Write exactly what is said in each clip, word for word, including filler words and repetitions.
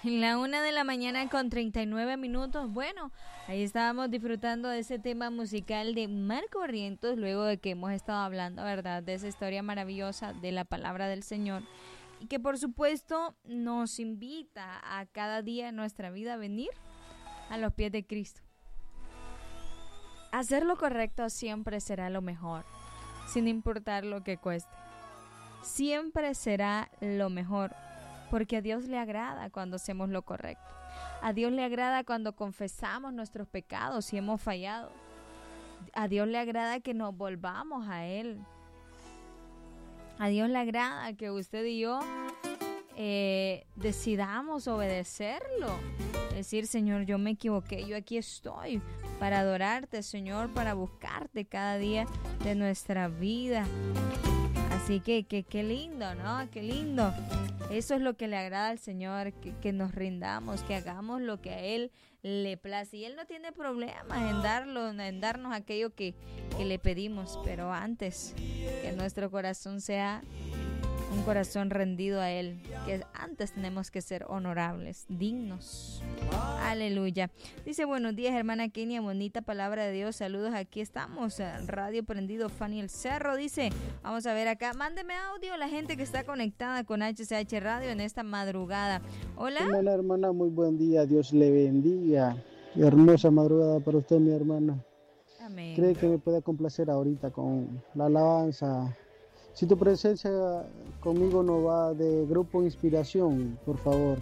La una de la mañana con treinta y nueve minutos. Bueno, ahí estábamos disfrutando de ese tema musical de Marco Barrientos, luego de que hemos estado hablando, ¿verdad?, de esa historia maravillosa de la palabra del Señor, y que por supuesto nos invita a cada día en nuestra vida a venir a los pies de Cristo. Hacer lo correcto siempre será lo mejor, sin importar lo que cueste. Siempre será lo mejor. Porque a Dios le agrada cuando hacemos lo correcto. A Dios le agrada cuando confesamos nuestros pecados y hemos fallado. A Dios le agrada que nos volvamos a Él. A Dios le agrada que usted y yo eh, decidamos obedecerlo. Decir, Señor, yo me equivoqué, yo aquí estoy para adorarte, Señor, para buscarte cada día de nuestra vida. Así que, que qué lindo, ¿no? Qué lindo. Eso es lo que le agrada al Señor, que, que nos rindamos, que hagamos lo que a Él le place. Y Él no tiene problemas en darlo, en darnos aquello que, que le pedimos, pero antes que nuestro corazón sea un corazón rendido a Él, que antes tenemos que ser honorables, dignos. Aleluya. Dice, buenos días, hermana Kenia, bonita palabra de Dios, saludos, aquí estamos, Radio Prendido, Fanny El Cerro, dice, vamos a ver acá, mándeme audio la gente que está conectada con H C H Radio en esta madrugada. Hola. Hola, hermana, muy buen día, Dios le bendiga, hermosa madrugada para usted, mi hermana. Amén. ¿Cree que me pueda complacer ahorita con la alabanza? Si tu presencia conmigo no va, de Grupo Inspiración, por favor.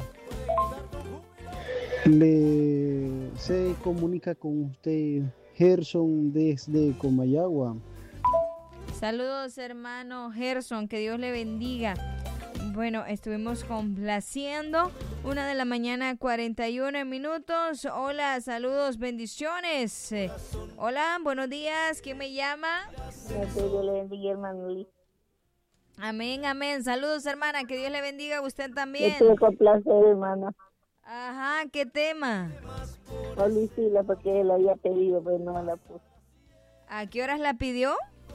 Le se comunica con usted Gerson desde Comayagua. Saludos, hermano Gerson, que Dios le bendiga. Bueno, estuvimos complaciendo, una de la mañana, cuarenta y uno minutos. Hola, saludos, bendiciones. Hola, buenos días, ¿quién me llama? Que Dios le bendiga, hermano Luis. Amén, amén. Saludos, hermana, que Dios le bendiga a usted también. Estoy con placer, hermana. Ajá, ¿qué tema? A Luisila, porque él había pedido, pero no me la puso. ¿A qué horas la pidió?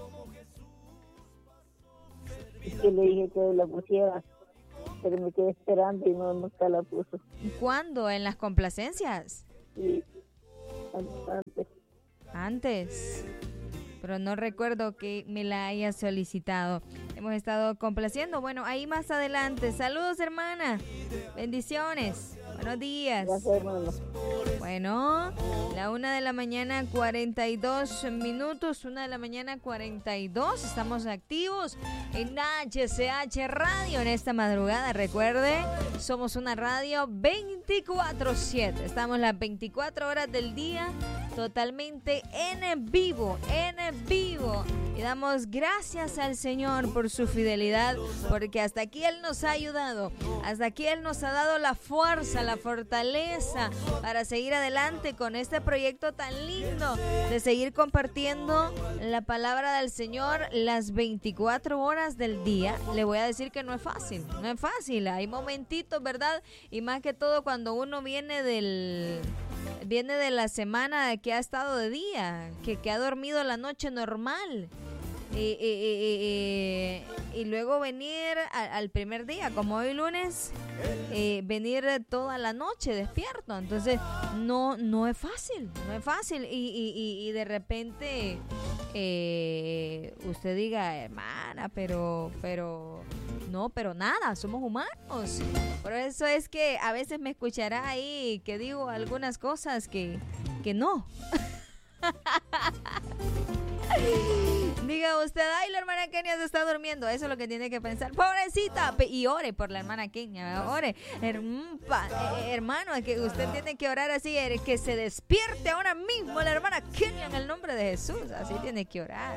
Es que le dije que la pusiera, pero me quedé esperando y no, nunca la puso. ¿Cuándo? ¿En las complacencias? Sí, antes. Antes. Pero no recuerdo que me la haya solicitado. Hemos estado complaciendo. Bueno, ahí más adelante. Saludos, hermana. Bendiciones. Buenos días. Gracias, hermano. Bueno, la una de la mañana, cuarenta y dos minutos. Una de la mañana, cuarenta y dos. Estamos activos en H C H Radio en esta madrugada. Recuerde, somos una radio veinticuatro siete. Estamos las veinticuatro horas del día totalmente en vivo, en vivo. Y damos gracias al Señor por su fidelidad, porque hasta aquí Él nos ha ayudado, hasta aquí Él nos ha dado la fuerza, la fortaleza para seguir adelante con este proyecto tan lindo de seguir compartiendo la palabra del Señor las veinticuatro horas del día. Le voy a decir que no es fácil, no es fácil, hay momentitos, ¿verdad? Y más que todo cuando uno viene del... Viene de la semana que ha estado de día, que, que ha dormido la noche normal. Y, y, y, y, y luego venir a, al primer día, como hoy lunes, eh, venir toda la noche despierto. Entonces, no, no es fácil, no es fácil. Y, y, y, y de repente, eh, usted diga, hermana, pero, pero... No, pero nada, somos humanos. Por eso es que a veces me escuchará ahí que digo algunas cosas que, que no. Diga usted, ay, la hermana Kenia se está durmiendo. Eso es lo que tiene que pensar. Pobrecita. Y ore por la hermana Kenia. Ore. Hermpa, eh, hermano, que usted tiene que orar así, que se despierte ahora mismo la hermana Kenia en el nombre de Jesús. Así tiene que orar.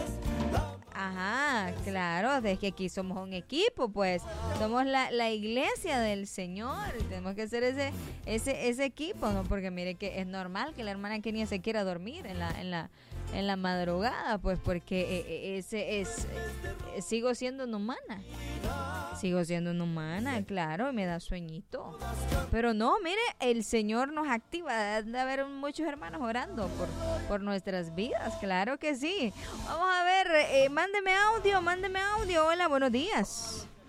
Ajá, claro, es que aquí somos un equipo, pues somos la, la iglesia del Señor, tenemos que ser ese ese ese equipo, ¿no? Porque mire que es normal que la hermana Kenia se quiera dormir en la en la en la madrugada, pues porque ese es, es sigo siendo una humana. Sigo siendo una humana, claro, me da sueñito. Pero no, mire, el Señor nos activa. Debe haber muchos hermanos orando por, por nuestras vidas, claro que sí. Vamos a ver, eh, mándeme audio, mándeme audio. Hola, buenos días.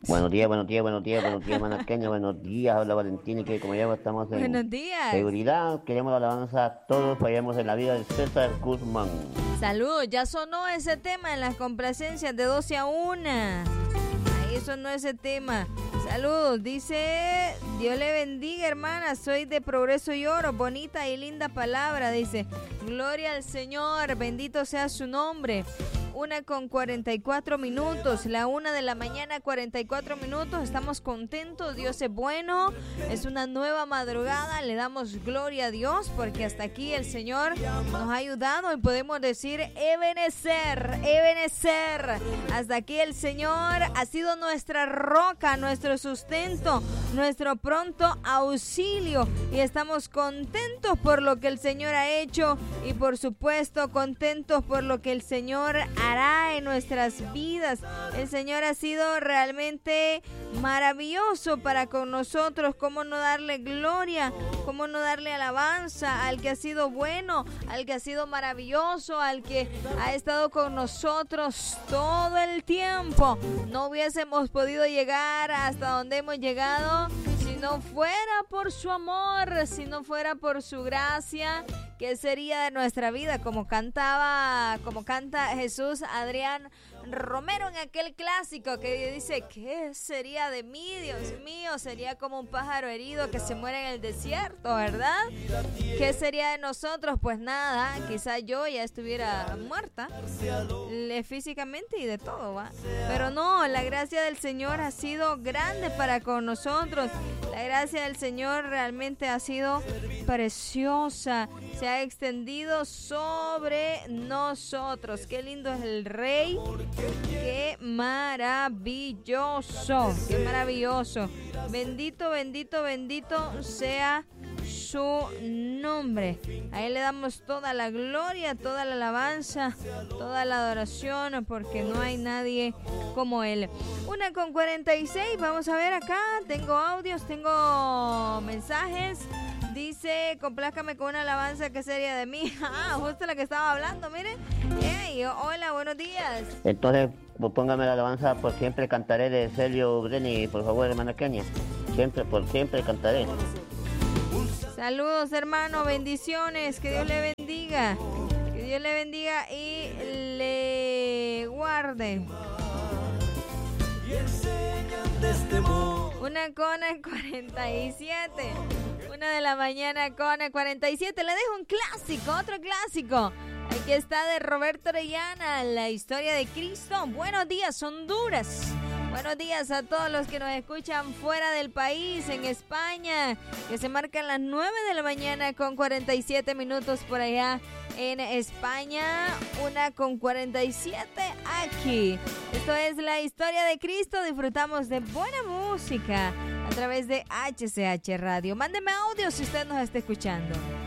Buenos días, buenos días, buenos días, buenos días, manaqueña, buenos días, habla Valentín y que como ya estamos en Buenos días. seguridad, queremos la alabanza a todos, fallamos en la vida de César Guzmán. Saludos, ya sonó ese tema en las complacencias de doce a una. Ahí sonó ese tema. Saludos, dice, Dios le bendiga, hermana, soy de Progreso y Oro, bonita y linda palabra, dice, gloria al Señor, bendito sea su nombre. Una con cuarenta y cuatro minutos, la una de la mañana, cuarenta y cuatro minutos, estamos contentos, Dios es bueno, es una nueva madrugada, le damos gloria a Dios porque hasta aquí el Señor nos ha ayudado y podemos decir, Ebenezer, Ebenezer, hasta aquí el Señor ha sido nuestra roca, nuestro sustento, nuestro pronto auxilio y estamos contentos por lo que el Señor ha hecho y por supuesto contentos por lo que el Señor hará en nuestras vidas. El Señor ha sido realmente maravilloso para con nosotros. Cómo no darle gloria, cómo no darle alabanza al que ha sido bueno, al que ha sido maravilloso, al que ha estado con nosotros todo el tiempo. No hubiésemos podido llegar hasta donde hemos llegado si no fuera por su amor, si no fuera por su gracia. ¿Qué sería de nuestra vida? Como cantaba, como canta Jesús Adrián Romero en aquel clásico que dice, ¿qué sería de mí, Dios mío? Sería como un pájaro herido que se muere en el desierto, ¿verdad? ¿Qué sería de nosotros? Pues nada, quizá yo ya estuviera muerta físicamente y de todo, ¿va? Pero no, la gracia del Señor ha sido grande para con nosotros. La gracia del Señor realmente ha sido preciosa, se ha extendido sobre nosotros. Qué lindo es el Rey, qué maravilloso, qué maravilloso. Bendito, bendito, bendito sea su nombre. A Él le damos toda la gloria, toda la alabanza, toda la adoración, porque no hay nadie como Él. Una con cuarenta y seis, vamos a ver acá, tengo audios, tengo mensajes. Dice, complácame con una alabanza que sería de mí. Ah, justo la que estaba hablando, miren. Hey, hola, buenos días. Entonces, pues, póngame la alabanza por siempre cantaré de Celio Breni, por favor, hermana Kenia. Siempre, por siempre cantaré. Saludos, hermano, bendiciones, que Dios le bendiga. Que Dios le bendiga y le guarde. Una con cuarenta y siete. Una de la mañana con cuarenta y siete. Le dejo un clásico, otro clásico. Aquí está de Roberto Orellana, la historia de Cristo. Buenos días, Honduras. Buenos días a todos los que nos escuchan fuera del país, en España, que se marcan las nueve de la mañana con cuarenta y siete minutos por allá en España, una con cuarenta y siete aquí. Esto es la historia de Cristo, disfrutamos de buena música a través de H C H Radio. Mándeme audio si usted nos está escuchando.